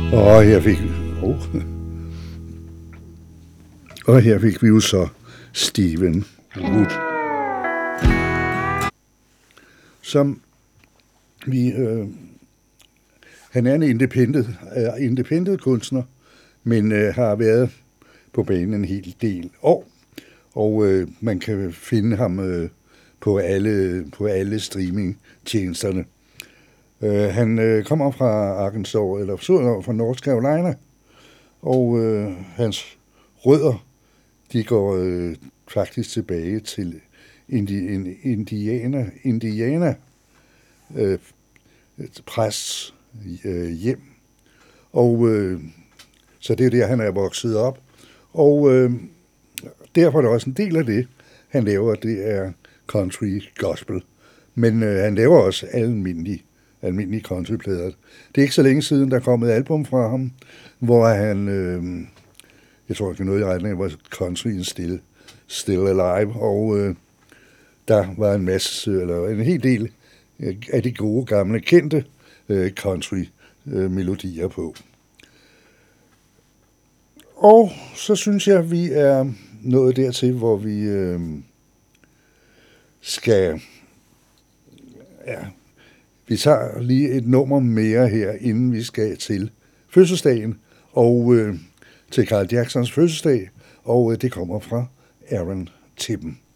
Og her fik vi jo så Stephen Wood, som han er en independent kunstner, men har været på banen en hel del år, og man kan finde ham på alle streamingtjenesterne. Han kommer fra Arkansas, eller fra North Carolina, og hans rødder, de går faktisk tilbage til Indiana præsts hjem. Og så det er der, han er vokset op. Og derfor er der også en del af det, han laver, det er country gospel. Men han laver også almindelige countryplader. Det er ikke så længe siden, der kom et album fra ham, hvor han, jeg tror ikke noget i retning af, var country still alive, og der var en hel del af de gode, gamle, kendte country-melodier på. Og så synes jeg, vi er nået dertil, hvor vi vi tager lige et nummer mere her, inden vi skal til fødselsdagen, og til Carl Jacksons fødselsdag, og det kommer fra Aaron Tippin.